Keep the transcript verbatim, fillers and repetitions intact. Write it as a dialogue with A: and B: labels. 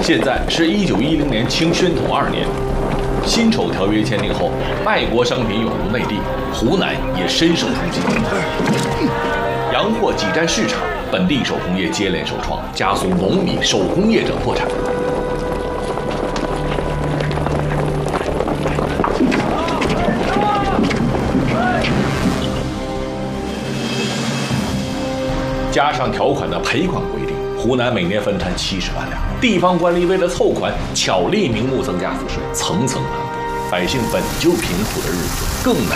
A: 现在是一九一零年清宣统二年，辛丑条约签订后，外国商品涌入内地，湖南也深受冲击。洋货挤占市场，本地手工业接连受创，加速农民、手工业者破产。加上条款的赔款规定，湖南每年分摊七十万两，地方官吏为了凑款，巧立名目增加赋税，层层盘剥，百姓本就贫苦的日子更难